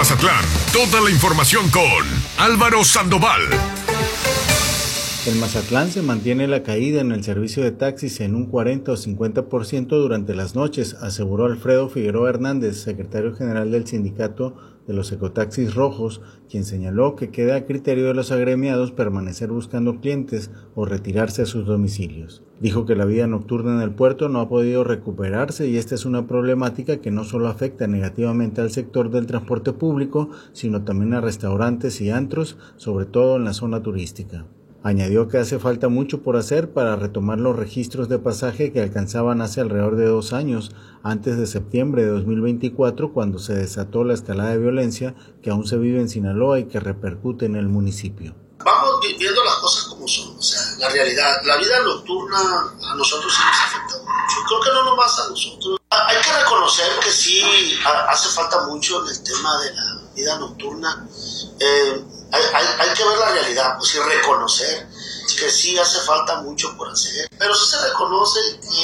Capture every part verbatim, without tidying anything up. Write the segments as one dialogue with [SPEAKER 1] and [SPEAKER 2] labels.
[SPEAKER 1] Mazatlán. Toda la información con Álvaro Sandoval.
[SPEAKER 2] En Mazatlán se mantiene la caída en el servicio de taxis en un cuarenta o cincuenta por ciento durante las noches, aseguró Alfredo Figueroa Hernández, secretario general del sindicato de los ecotaxis rojos, quien señaló que queda a criterio de los agremiados permanecer buscando clientes o retirarse a sus domicilios. Dijo que la vida nocturna en el puerto no ha podido recuperarse y esta es una problemática que no solo afecta negativamente al sector del transporte público, sino también a restaurantes y antros, sobre todo en la zona turística. Añadió que hace falta mucho por hacer para retomar los registros de pasaje que alcanzaban hace alrededor de dos años, antes de septiembre de dos mil veinticuatro, cuando se desató la escalada de violencia que aún se vive en Sinaloa y que repercute en el municipio.
[SPEAKER 3] Vamos viendo las cosas como son, o sea, la realidad. La vida nocturna a nosotros sí nos afecta mucho. Creo que no nomás a nosotros. Hay que reconocer que sí hace falta mucho en el tema de la vida nocturna. Eh, Hay, hay, hay que ver la realidad, pues, y reconocer que sí hace falta mucho por hacer. Pero sí se reconoce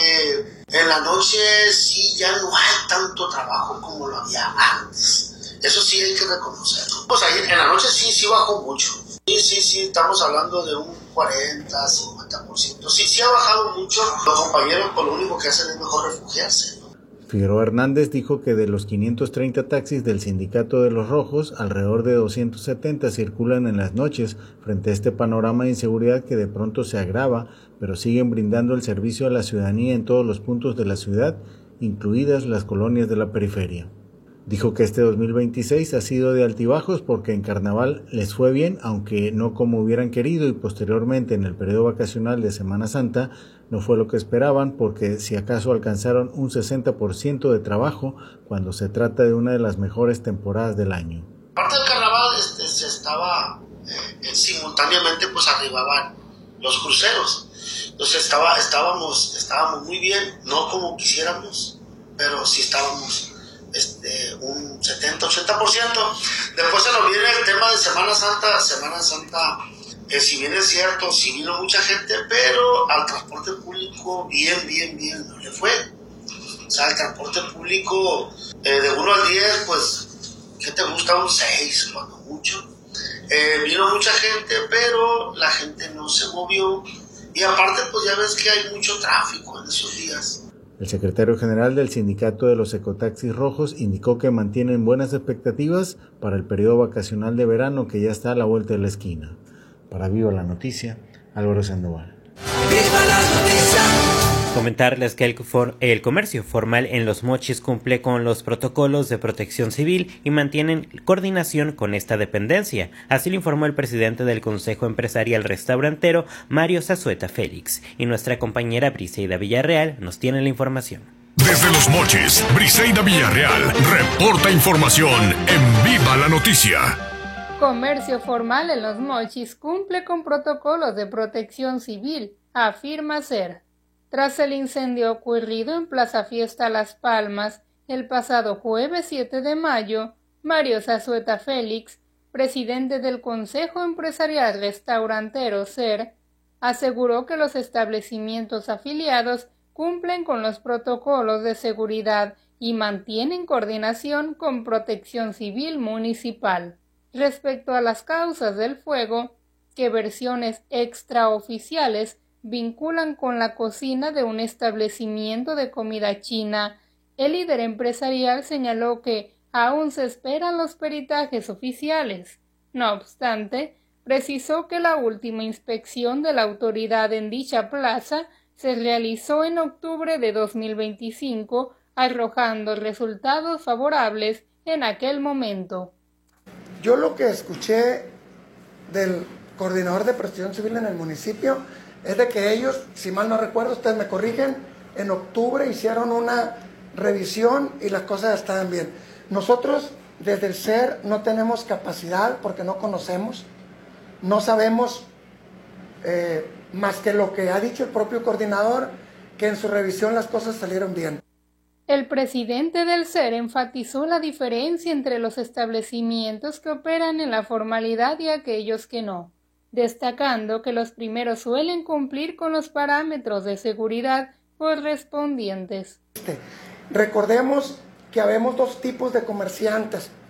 [SPEAKER 3] que en la noche sí ya no hay tanto trabajo como lo había antes. Eso sí hay que reconocerlo. Pues ahí en la noche sí, sí bajó mucho. Sí, sí, sí, estamos hablando de un cuarenta, cincuenta por ciento. Sí, sí ha bajado mucho. Los compañeros, pues lo único que hacen es mejor refugiarse, ¿no?
[SPEAKER 2] Figueroa Hernández dijo que de los quinientos treinta taxis del Sindicato de los Rojos, alrededor de doscientos setenta circulan en las noches, frente a este panorama de inseguridad que de pronto se agrava, pero siguen brindando el servicio a la ciudadanía en todos los puntos de la ciudad, incluidas las colonias de la periferia. Dijo que este dos mil veintiséis ha sido de altibajos porque en Carnaval les fue bien, aunque no como hubieran querido, y posteriormente en el periodo vacacional de Semana Santa no fue lo que esperaban porque si acaso alcanzaron un sesenta por ciento de trabajo cuando se trata de una de las mejores temporadas del año.
[SPEAKER 3] Aparte del Carnaval este, se estaba eh, simultáneamente pues arribaban los cruceros, entonces estaba, estábamos, estábamos muy bien, no como quisiéramos, pero sí estábamos Este, un setenta a ochenta por ciento. Después se nos viene el tema de Semana Santa. Semana Santa, eh, si bien es cierto, sí vino mucha gente, pero al transporte público bien, bien, bien no le fue. O sea, el transporte público eh, de uno al diez, pues, ¿qué te gusta? Un seis, cuando mucho. Eh, vino mucha gente, pero la gente no se movió. Y aparte, pues ya ves que hay mucho tráfico en esos días.
[SPEAKER 2] El secretario general del Sindicato de los Ecotaxis Rojos indicó que mantienen buenas expectativas para el periodo vacacional de verano que ya está a la vuelta de la esquina. Para Viva la Noticia, Álvaro Sandoval.
[SPEAKER 4] ¡Viva la noticia! Comentarles que el, for, el comercio formal en Los Mochis cumple con los protocolos de protección civil y mantienen coordinación con esta dependencia. Así lo informó el presidente del Consejo Empresarial Restaurantero, Mario Zazueta Félix. Y nuestra compañera Briseida Villarreal nos tiene la información.
[SPEAKER 1] Desde Los Mochis, Briseida Villarreal reporta información en Viva la Noticia.
[SPEAKER 5] Comercio formal en Los Mochis cumple con protocolos de protección civil, afirma SER. Tras el incendio ocurrido en Plaza Fiesta Las Palmas el pasado jueves siete de mayo, Mario Zazueta Félix, presidente del Consejo Empresarial Restaurantero SER, aseguró que los establecimientos afiliados cumplen con los protocolos de seguridad y mantienen coordinación con Protección Civil Municipal. Respecto a las causas del fuego, que versiones extraoficiales vinculan con la cocina de un establecimiento de comida china, el líder empresarial señaló que aún se esperan los peritajes oficiales. No obstante, precisó que la última inspección de la autoridad en dicha plaza se realizó en octubre de dos mil veinticinco, arrojando resultados favorables en aquel momento.
[SPEAKER 6] Yo lo que escuché del coordinador de protección civil en el municipio es de que ellos, si mal no recuerdo, ustedes me corrigen, en octubre hicieron una revisión y las cosas estaban bien. Nosotros desde el SER no tenemos capacidad porque no conocemos, no sabemos eh, más que lo que ha dicho el propio coordinador, que en su revisión las cosas salieron bien.
[SPEAKER 5] El presidente del SER enfatizó la diferencia entre los establecimientos que operan en la formalidad y aquellos que no, destacando que los primeros suelen cumplir con los parámetros de seguridad correspondientes.
[SPEAKER 6] Recordemos que habemos dos tipos de comerciantes,